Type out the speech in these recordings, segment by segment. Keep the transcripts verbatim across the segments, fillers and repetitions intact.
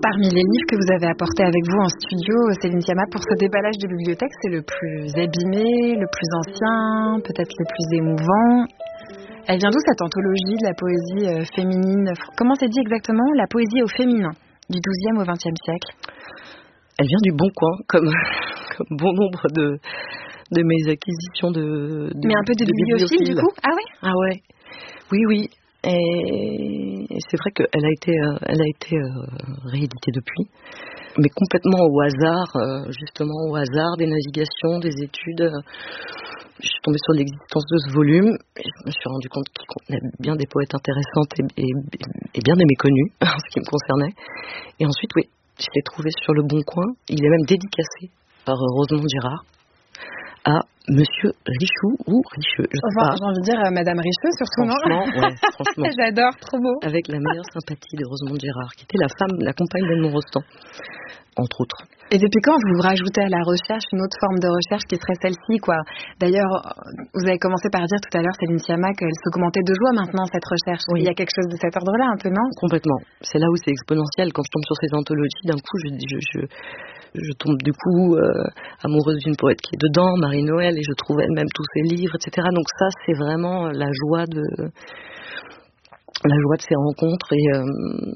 Parmi les livres que vous avez apportés avec vous en studio, Céline Sciamma, pour ce déballage de bibliothèque, c'est le plus abîmé, le plus ancien, peut-être le plus émouvant. Elle vient d'où cette anthologie de la poésie euh, féminine? Comment c'est dit exactement? La poésie au féminin, du douzième au vingtième siècle. Elle vient du Bon Coin, comme, comme bon nombre de, de mes acquisitions de, de Mais un peu de, de bibliophile, du coup? Ah oui? Ah ouais. Oui, oui. Et, et c'est vrai qu'elle a été, euh, elle a été euh, rééditée depuis, mais complètement au hasard, euh, justement au hasard des navigations, des études. Euh, je suis tombée sur l'existence de ce volume et je me suis rendu compte qu'il contenait bien des poètes intéressantes et, et, et bien des méconnus en ce qui me concernait. Et ensuite, oui, je l'ai trouvé sur le Bon Coin. Il est même dédicacé par Rosemonde Girard à Monsieur Richoux ou Richeux, je sais enfin, pas. J'ai envie de dire à Madame Richeux, surtout, non? Franchement, ouais, franchement. J'adore, trop beau. Avec la meilleure sympathie de Rosemonde Girard, qui était la femme, la compagne d'Edmond Rostand, entre autres. Et depuis quand vous vous rajoutez à la recherche une autre forme de recherche qui serait celle-ci, quoi? D'ailleurs, vous avez commencé par dire tout à l'heure, Céline Sciamma, qu'elle s'augmentait de joie maintenant, cette recherche. Oui. Il y a quelque chose de cet ordre-là, un peu, non? Complètement. C'est là où c'est exponentiel. Quand je tombe sur ces anthologies, d'un coup, je, je, je, je tombe du coup euh, amoureuse d'une poète qui est dedans, Marie-Noël, et je trouve elle-même tous ses livres, et cetera. Donc ça, c'est vraiment la joie de la joie de ces rencontres et euh,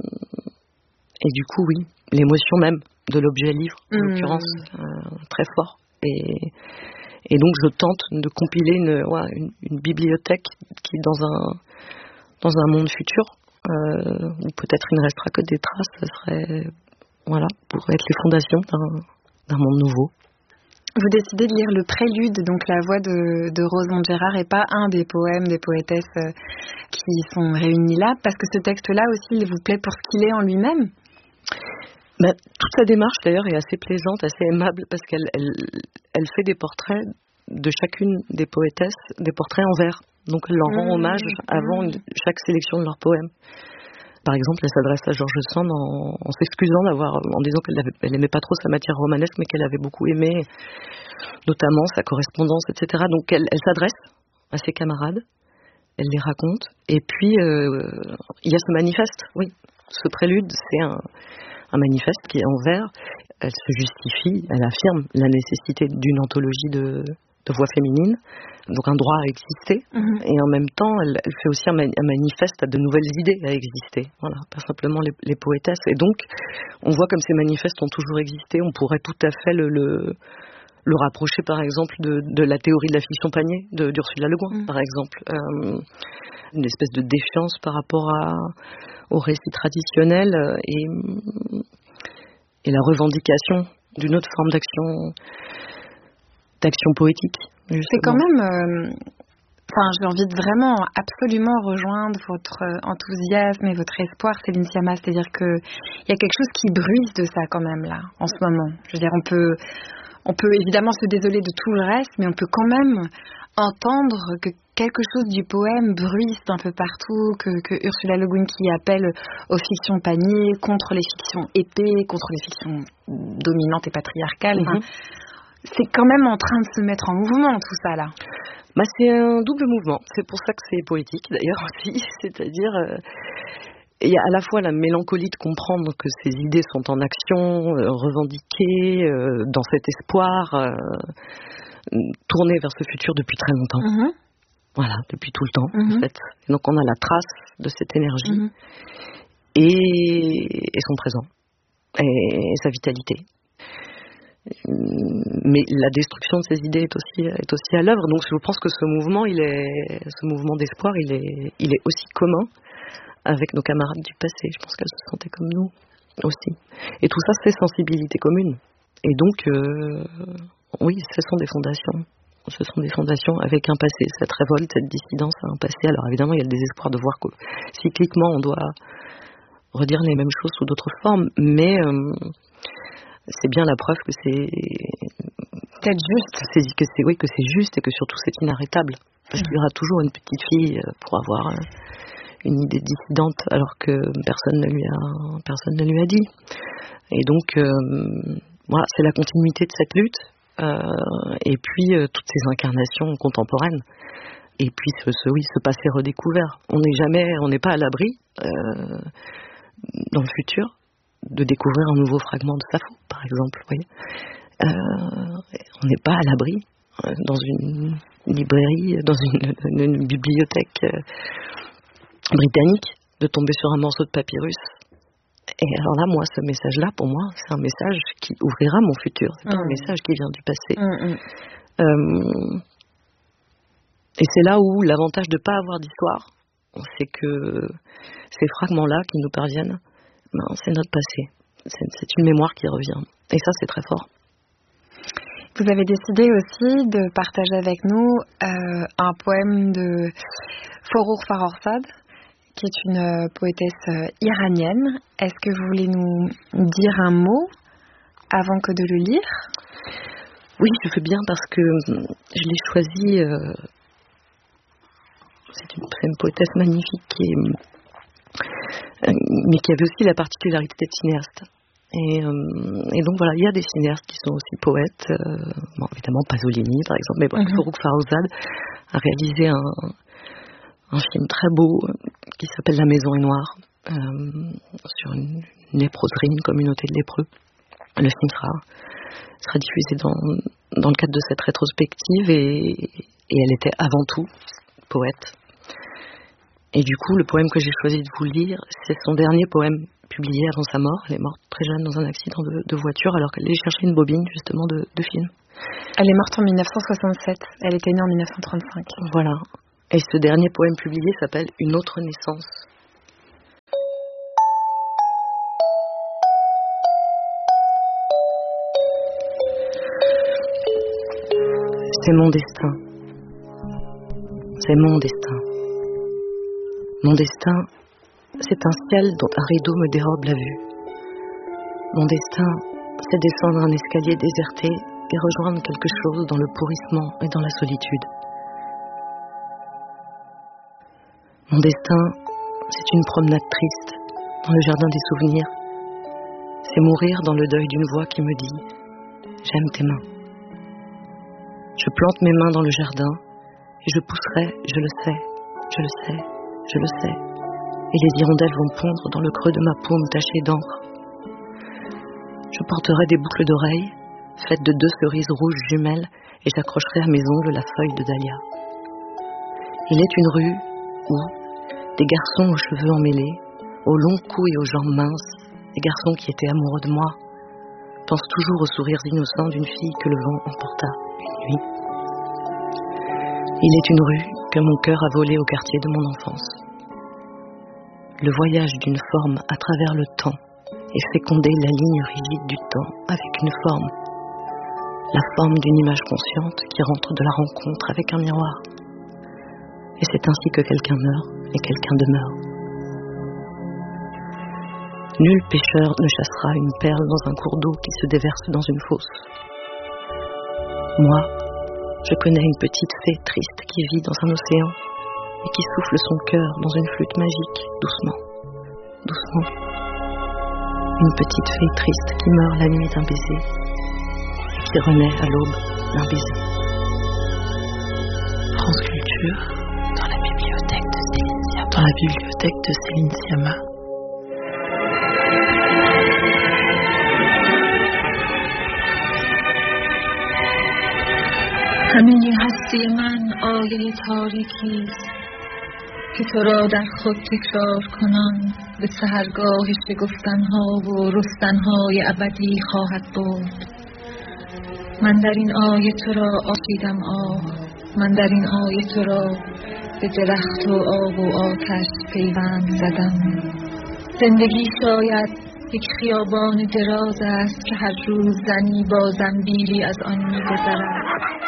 et du coup, oui, l'émotion même de l'objet livre, en mmh. l'occurrence, euh, très fort. Et et donc je tente de compiler une ouais, une, une bibliothèque qui dans un dans un monde futur euh, où peut-être il ne restera que des traces, ce serait voilà, pourrait être les fondations d'un, d'un monde nouveau. Vous décidez de lire le prélude, donc la voix de, de Rosemonde Girard, et pas un des poèmes des poétesses euh, qui sont réunis là, parce que ce texte-là aussi, il vous plaît pour ce qu'il est en lui-même? Ben, toute sa démarche, d'ailleurs, est assez plaisante, assez aimable, parce qu'elle elle, elle fait des portraits de chacune des poétesses, des portraits en vers. Donc elle leur rend mmh, hommage avant mmh. chaque sélection de leurs poèmes. Par exemple, elle s'adresse à George Sand en, en s'excusant d'avoir, en disant qu'elle elle aimait pas trop sa matière romanesque, mais qu'elle avait beaucoup aimé, notamment sa correspondance, et cetera. Donc elle, elle s'adresse à ses camarades, elle les raconte, et puis euh, il y a ce manifeste, oui, ce prélude, c'est un, un manifeste qui est en vers. Elle se justifie, elle affirme la nécessité d'une anthologie de, de voix féminines, donc un droit à exister, mmh. et en même temps, elle, elle fait aussi un, mani- un manifeste à de nouvelles idées à exister, voilà, pas simplement les, les poétesses. Et donc, on voit comme ces manifestes ont toujours existé, on pourrait tout à fait le, le, le rapprocher, par exemple, de, de la théorie de la fiction panier de, d'Ursula Le Guin, mmh. par exemple. Euh, une espèce de défiance par rapport à, au récit traditionnel et, et la revendication d'une autre forme d'action d'action poétique. Justement. C'est quand même... Euh, enfin, j'ai envie de vraiment absolument rejoindre votre enthousiasme et votre espoir, Céline Sciamma. C'est-à-dire qu'il y a quelque chose qui bruise de ça quand même, là, en ce moment. Je veux dire, on peut, on peut évidemment se désoler de tout le reste, mais on peut quand même entendre que quelque chose du poème bruisse un peu partout, que, que Ursula Le Guin qui appelle aux fictions paniers, contre les fictions épées, contre les fictions dominantes et patriarcales. Mm-hmm. Enfin, c'est quand même en train de se mettre en mouvement, tout ça, là. Bah, c'est un double mouvement. C'est pour ça que c'est poétique, d'ailleurs, aussi. C'est-à-dire, euh, il y a à la fois la mélancolie de comprendre que ces idées sont en action, euh, revendiquées, euh, dans cet espoir, euh, tournées vers ce futur depuis très longtemps. Mm-hmm. Voilà, depuis tout le temps, mm-hmm. en fait. Et donc, on a la trace de cette énergie mm-hmm. et, et son présent, et, et sa vitalité. Mais la destruction de ces idées est aussi, est aussi à l'œuvre. Donc je pense que ce mouvement, il est, ce mouvement d'espoir, il est, il est aussi commun avec nos camarades du passé. Je pense qu'elles se sentaient comme nous aussi. Et tout ça, c'est sensibilité commune. Et donc, euh, oui, ce sont des fondations. Ce sont des fondations avec un passé. Cette révolte, cette dissidence a un passé. Alors évidemment, il y a le désespoir de voir que cycliquement, on doit redire les mêmes choses sous d'autres formes. Mais... Euh, c'est bien la preuve que c'est peut-être juste, c'est, que c'est oui que c'est juste et que surtout c'est inarrêtable. Parce mmh. qu'il y aura toujours une petite fille pour avoir une idée dissidente alors que personne ne lui a personne ne lui a dit. Et donc euh, voilà, c'est la continuité de cette lutte euh, et puis euh, toutes ces incarnations contemporaines. Et puis ce, ce oui ce passé redécouvert. On n'est jamais, on n'est pas à l'abri euh, dans le futur de découvrir un nouveau fragment de Sappho, par exemple. Vous voyez, euh, on n'est pas à l'abri euh, dans une librairie, dans une, une, une bibliothèque euh, britannique, de tomber sur un morceau de papyrus. Et alors là, moi, ce message-là, pour moi, c'est un message qui ouvrira mon futur. C'est pas mmh. un message qui vient du passé. Mmh. Euh, et c'est là où l'avantage de ne pas avoir d'histoire, c'est que ces fragments-là qui nous parviennent, ben, c'est notre passé. C'est, c'est une mémoire qui revient. Et ça, c'est très fort. Vous avez décidé aussi de partager avec nous euh, un poème de Forugh Farrokhzad, qui est une poétesse iranienne. Est-ce que vous voulez nous dire un mot avant que de le lire ? Oui, je veux bien parce que je l'ai choisie. Euh, c'est, une, c'est une poétesse magnifique, qui est, euh, mais qui avait aussi la particularité d'être cinéaste. Et, euh, et donc voilà, il y a des cinéastes qui sont aussi poètes. Euh, bon, évidemment, Pasolini, par exemple, mais bon, mm-hmm. Forugh Farrokhzad a réalisé un... un film très beau qui s'appelle La Maison est Noire, euh, sur une, une léproserie, une communauté de lépreux. Le film sera, sera diffusé dans, dans le cadre de cette rétrospective et, et elle était avant tout poète. Et du coup, le poème que j'ai choisi de vous lire, c'est son dernier poème publié avant sa mort. Elle est morte très jeune dans un accident de, de voiture alors qu'elle allait chercher une bobine justement de, de film. Elle est morte en dix-neuf cent soixante-sept, elle était née en dix-neuf cent trente-cinq. Voilà. Et ce dernier poème publié s'appelle « Une autre naissance ». C'est mon destin. C'est mon destin. Mon destin, c'est un ciel dont un rideau me dérobe la vue. Mon destin, c'est descendre un escalier déserté et rejoindre quelque chose dans le pourrissement et dans la solitude. Mon destin, c'est une promenade triste dans le jardin des souvenirs. C'est mourir dans le deuil d'une voix qui me dit « J'aime tes mains ». Je plante mes mains dans le jardin et je pousserai, je le sais, je le sais, je le sais. Et les hirondelles vont pondre dans le creux de ma paume tachée d'encre. Je porterai des boucles d'oreilles faites de deux cerises rouges jumelles et j'accrocherai à mes ongles la feuille de dahlia. Il est une rue où des garçons aux cheveux emmêlés, aux longs cous et aux jambes minces, des garçons qui étaient amoureux de moi, pensent toujours aux sourires innocents d'une fille que le vent emporta une nuit. Il est une rue que mon cœur a volée au quartier de mon enfance. Le voyage d'une forme à travers le temps et féconder la ligne rigide du temps avec une forme, la forme d'une image consciente qui rentre de la rencontre avec un miroir. Et c'est ainsi que quelqu'un meurt et quelqu'un demeure. Nul pêcheur ne chassera une perle dans un cours d'eau qui se déverse dans une fosse. Moi, je connais une petite fée triste qui vit dans un océan et qui souffle son cœur dans une flûte magique, doucement, doucement. Une petite fée triste qui meurt la nuit d'un baiser et qui renaît à l'aube d'un baiser. France Culture, dans la bibliothèque de Céline Sciamma. Dans la bibliothèque de Céline Sciamma. همه هستی من آیه تاریکی است که تو را در خود تکرار کنان به سحرگاه شگفتنها و رستنهای ابدی خواهد برد. من در این آیه تو را آشیدم آه، من در این آیه تو را به درخت و آب و آتش پیوند زدم. زندگی شاید یک خیابان دراز است که هر روز زنی با زنبیلی از آن می‌گذرد.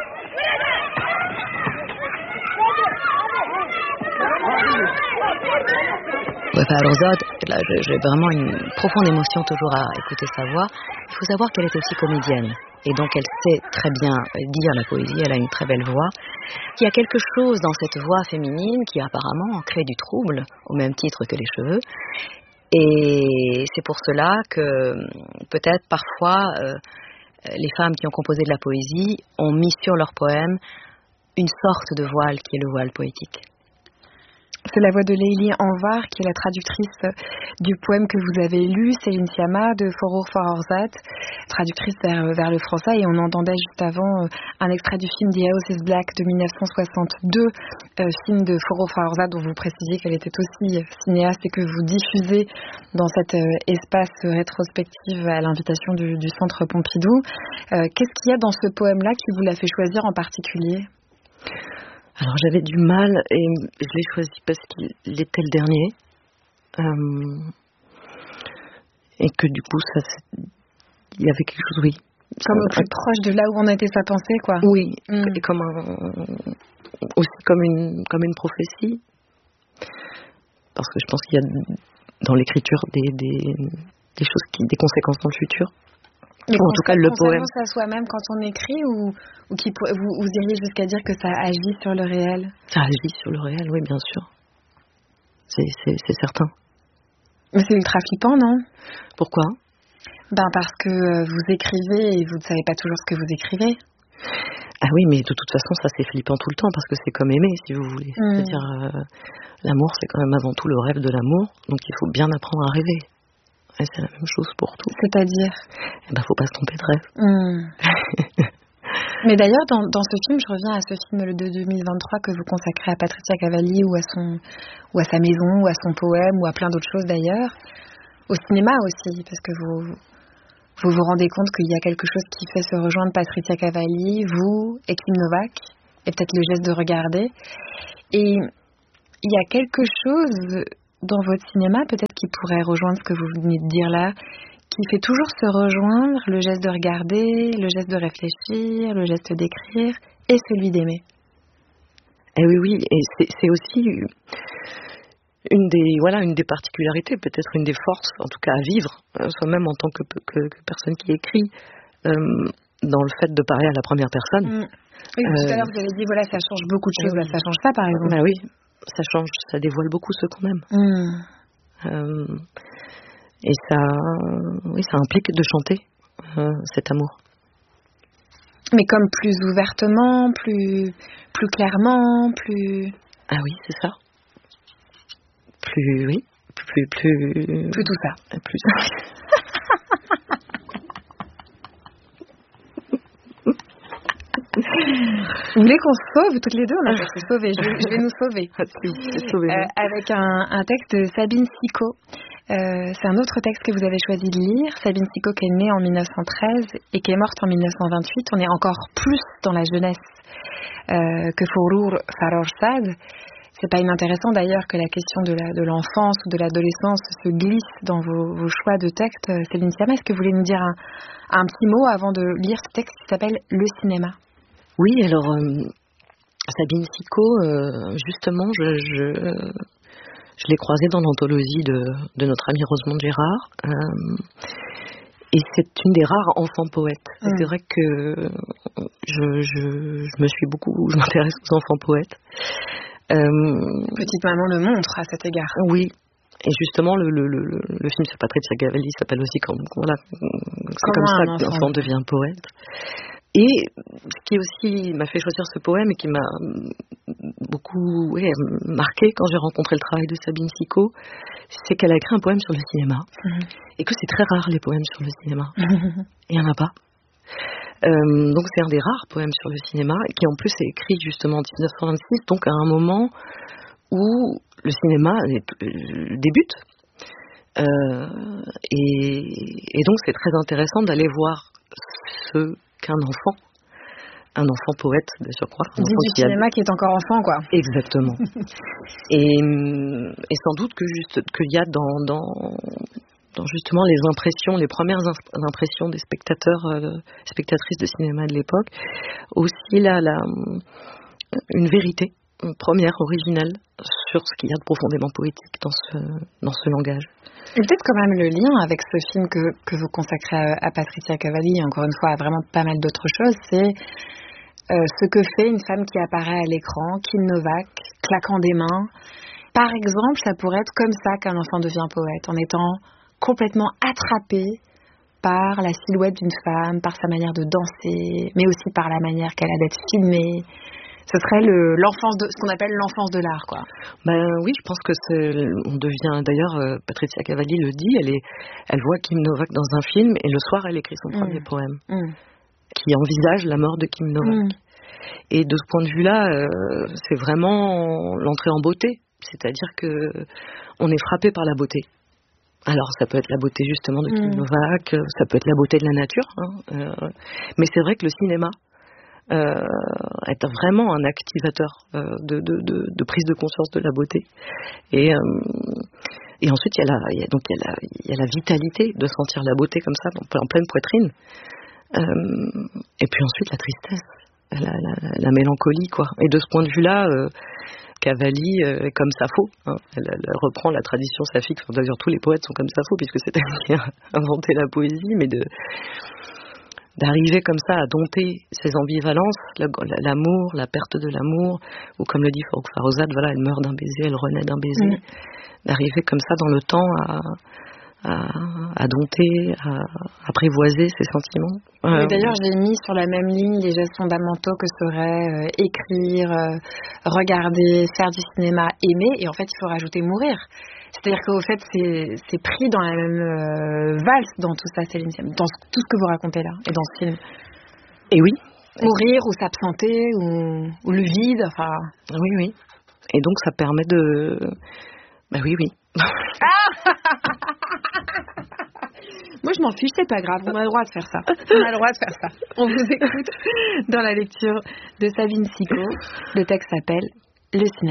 Farrokhzad, là j'ai vraiment une profonde émotion toujours à écouter sa voix. Il faut savoir qu'elle est aussi comédienne et donc elle sait très bien dire la poésie, elle a une très belle voix. Il y a quelque chose dans cette voix féminine qui apparemment crée du trouble au même titre que les cheveux. Et c'est pour cela que peut-être parfois euh, les femmes qui ont composé de la poésie ont mis sur leur poème une sorte de voile qui est le voile poétique. C'est la voix de Leili Anvar, qui est la traductrice du poème que vous avez lu, Céline Sciamma, de Forur Farrorzat, traductrice vers, vers le français. Et on entendait juste avant un extrait du film The House is Black de mille neuf cent soixante-deux, euh, film de Forur Farrorzat, dont vous précisiez qu'elle était aussi cinéaste et que vous diffusez dans cet euh, espace rétrospectif à l'invitation du, du Centre Pompidou. Euh, qu'est-ce qu'il y a dans ce poème-là qui vous l'a fait choisir en particulier ? Alors j'avais du mal et je l'ai choisi parce qu'il était le dernier euh, et que du coup ça, il y avait quelque chose, oui. Comme au plus proche de là où on était sa pensée, quoi. Oui, mm. et comme un, aussi comme une, comme une prophétie. Parce que je pense qu'il y a dans l'écriture des, des, des choses, qui, des conséquences dans le futur. Mais en tout cas, le poème. Ça soi-même quand on écrit ou, ou qui, vous, vous iriez jusqu'à dire que ça agit sur le réel ? Ça agit sur le réel, oui, bien sûr. C'est, c'est, c'est certain. Mais c'est ultra flippant, non ? Pourquoi ? Ben parce que vous écrivez et vous ne savez pas toujours ce que vous écrivez. Ah oui, mais de toute façon, ça c'est flippant tout le temps parce que c'est comme aimer, si vous voulez. Mm. C'est-à-dire, euh, l'amour, c'est quand même avant tout le rêve de l'amour, donc il faut bien apprendre à rêver. Et c'est la même chose pour tout. C'est-à-dire ? Eh ben, faut pas se tromper de rêve. Mmh. Mais d'ailleurs, dans, dans ce film, je reviens à ce film de deux mille vingt-trois que vous consacrez à Patricia Cavalli ou à son, ou à sa maison, ou à son poème, ou à plein d'autres choses d'ailleurs. Au cinéma aussi, parce que vous, vous vous rendez compte qu'il y a quelque chose qui fait se rejoindre Patricia Cavalli, vous et Kim Novak, et peut-être le geste de regarder. Et il y a quelque chose dans votre cinéma, peut-être qui pourrait rejoindre ce que vous venez de dire là, qui fait toujours se rejoindre le geste de regarder, le geste de réfléchir, le geste d'écrire et celui d'aimer. Eh oui, oui, et c'est, c'est aussi une des, voilà, une des particularités, peut-être une des forces, en tout cas à vivre, soi-même en tant que, que, que personne qui écrit, euh, dans le fait de parler à la première personne. Mmh. Oui, euh, tout à l'heure vous avez dit, voilà, ça change beaucoup de choses, oui. Ça change ça par exemple. Bah oui. Ça change, ça dévoile beaucoup ce qu'on aime. Mmh. Euh, et ça, oui, ça implique de chanter euh, cet amour. Mais comme plus ouvertement, plus, plus clairement, plus. Ah oui, c'est ça. Plus, oui, plus, plus. Plus tout ça. Plus. Vous voulez qu'on se sauve toutes les deux? On a pas se sauver. Je vais, je vais nous sauver. euh, avec un, un texte de Sabine Sicot. Euh, c'est un autre texte que vous avez choisi de lire. Sabine Sicot qui est née en mille neuf cent treize et qui est morte en mille neuf cent vingt-huit. On est encore plus dans la jeunesse euh, que Forur Farrorzat. C'est pas inintéressant d'ailleurs que la question de, la, de l'enfance ou de l'adolescence se glisse dans vos, vos choix de texte. Céline Sciamma, est-ce que vous voulez nous dire un, un petit mot avant de lire ce texte qui s'appelle Le cinéma? Oui, alors euh, Sabine Sicot, euh, justement, je, je, euh, je l'ai croisée dans l'anthologie de, de notre amie Rosemonde Gérard, euh, et c'est une des rares enfants poètes. Mmh. C'est vrai que je, je, je me suis beaucoup, je m'intéresse aux enfants poètes. Euh, Petite maman le montre à cet égard. Oui. Et justement, le, le, le, le film sur Patricia Cavalli s'appelle aussi comme, voilà, c'est comme ça que l'enfant devient poète. Et ce qui aussi m'a fait choisir ce poème et qui m'a beaucoup oui, marqué quand j'ai rencontré le travail de Sabine Sicot, c'est qu'elle a écrit un poème sur le cinéma. Mmh. Et que c'est très rare les poèmes sur le cinéma. Mmh. Il n'y en a pas. Euh, donc c'est un des rares poèmes sur le cinéma qui en plus est écrit justement en dix-neuf cent vingt-six, donc à un moment où le cinéma débute. Euh, et, et donc c'est très intéressant d'aller voir ce qu'un enfant, un enfant poète de surcroît. Un enfant du qui cinéma a... qui est encore enfant, quoi. Exactement. et, et sans doute que juste qu'il y a dans, dans, dans justement les impressions, les premières impressions des spectateurs, euh, spectatrices de cinéma de l'époque, aussi là, la, une vérité, une première originale sur ce qu'il y a de profondément poétique dans ce, dans ce langage. Et peut-être quand même le lien avec ce film que, que vous consacrez à, à Patricia Cavalli, encore une fois, à vraiment pas mal d'autres choses, c'est euh, ce que fait une femme qui apparaît à l'écran, Kim Novak, claquant des mains. Par exemple, ça pourrait être comme ça qu'un enfant devient poète, en étant complètement attrapé par la silhouette d'une femme, par sa manière de danser, mais aussi par la manière qu'elle a d'être filmée, Ce serait le, l'enfance de, ce qu'on appelle l'enfance de l'art, quoi. Ben oui, je pense que c'est, on devient, d'ailleurs, euh, Patricia Cavalli le dit, elle est, elle voit Kim Novak dans un film et le soir, elle écrit son mmh. premier poème, mmh. qui envisage la mort de Kim Novak. Mmh. Et de ce point de vue-là, euh, c'est vraiment l'entrée en beauté. C'est-à-dire que on est frappé par la beauté. Alors, ça peut être la beauté justement de Kim mmh. Novak, ça peut être la beauté de la nature, hein, euh, mais c'est vrai que le cinéma euh, est vraiment un activateur euh, de, de, de, de prise de conscience de la beauté. Et, euh, et ensuite, il y a la, il y a, donc il y a la, il y a la vitalité de sentir la beauté comme ça, en pleine poitrine. Euh, et puis ensuite, la tristesse, la, la, la mélancolie, quoi. Et de ce point de vue-là, euh, Cavalli, euh, comme Sappho, hein, elle, elle reprend la tradition saphique. Enfin, d'ailleurs, tous les poètes sont comme Sappho, puisque c'est elle qui a inventé la poésie, mais de d'arriver comme ça à dompter ces ambivalences, l'amour, la perte de l'amour, ou comme le dit Farrokhzad, voilà, elle meurt d'un baiser, elle renaît d'un baiser. Mmh. D'arriver comme ça dans le temps à, à, à dompter, à apprivoiser ses sentiments. Euh, oui, d'ailleurs, j'ai mis sur la même ligne les gestes fondamentaux que seraient euh, écrire, euh, regarder, faire du cinéma, aimer, et en fait, il faut rajouter mourir. C'est-à-dire qu'au fait, c'est, c'est pris dans la même euh, valse dans tout ça, Céline Sciamma, dans tout ce que vous racontez là, et dans ce film. Et oui. Mourir ou s'absenter, ou, ou le vide, enfin... Oui, oui. Et donc, ça permet de... Bah oui, oui. Moi, je m'en fiche, c'est pas grave, on a le droit de faire ça. On a le droit de faire ça. On vous écoute dans la lecture de Sabine Sicot. Le texte s'appelle « Le cinéma ».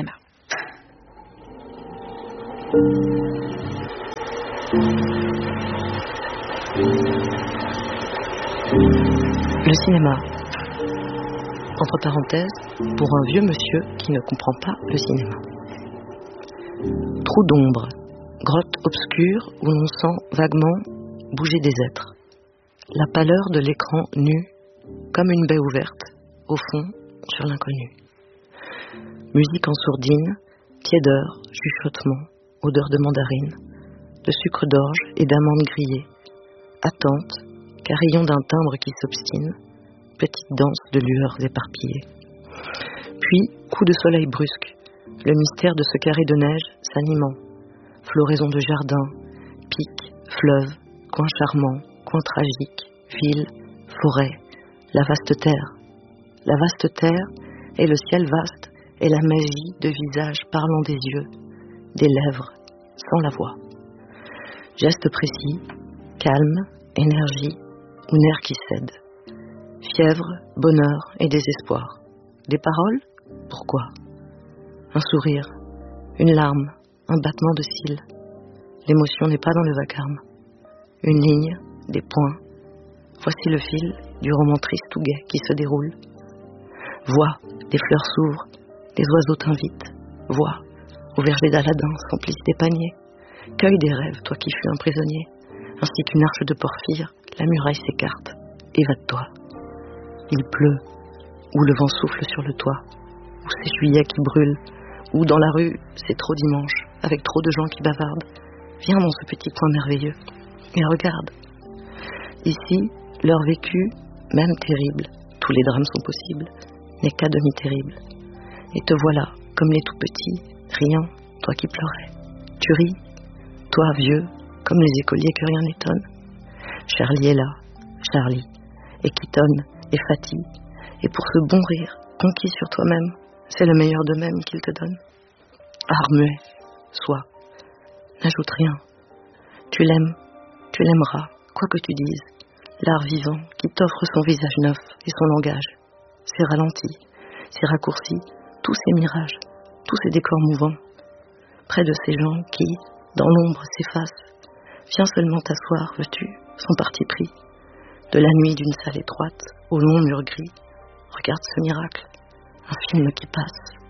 Le cinéma, entre parenthèses, pour un vieux monsieur qui ne comprend pas le cinéma. Trou d'ombre, grotte obscure où l'on sent vaguement bouger des êtres. La pâleur de l'écran nu, comme une baie ouverte, au fond, sur l'inconnu. Musique en sourdine, tiédeur, chuchotement, odeur de mandarine, de sucre d'orge et d'amandes grillées. Attente, carillon d'un timbre qui s'obstine, petite danse de lueurs éparpillées. Puis, coup de soleil brusque, le mystère de ce carré de neige s'animant. Floraison de jardin, pics, fleuves, coins charmants, coins tragiques, villes, forêts, la vaste terre. La vaste terre et le ciel vaste et la magie de visages parlant des yeux, des lèvres, sans la voix. Geste précis, calme, énergie, ou nerf qui cède. Fièvre, bonheur et désespoir. Des paroles ? Pourquoi ? Un sourire, une larme, un battement de cils. L'émotion n'est pas dans le vacarme. Une ligne, des points. Voici le fil du roman triste ou gai qui se déroule. Vois, des fleurs s'ouvrent, des oiseaux t'invitent. Vois, au verger d'Aladin s'emplissent des paniers. Cueille des rêves, toi qui fus un prisonnier. Ainsi qu'une arche de porphyre, la muraille s'écarte. Évade-toi. Il pleut, ou le vent souffle sur le toit, ou c'est juillet qui brûle, ou dans la rue, c'est trop dimanche, avec trop de gens qui bavardent. Viens dans ce petit coin merveilleux, et regarde. Ici, leur vécu, même terrible, tous les drames sont possibles, n'est qu'à demi terrible. Et te voilà, comme les tout petits, riant, toi qui pleurais. Tu ris, toi vieux, comme les écoliers que rien n'étonne. Charlie est là, Charlie, et qui tonne, et fatigue, et pour ce bon rire, conquis sur toi-même, c'est le meilleur d'eux-mêmes qu'il te donne. Art muet, sois, n'ajoute rien. Tu l'aimes, tu l'aimeras, quoi que tu dises. L'art vivant qui t'offre son visage neuf et son langage, ses ralentis, ses raccourcis, tous ces mirages, tous ces décors mouvants. Près de ces gens qui, dans l'ombre, s'effacent. Viens seulement t'asseoir, veux-tu, son parti pris. De la nuit d'une salle étroite, au long mur gris, regarde ce miracle, un film qui passe.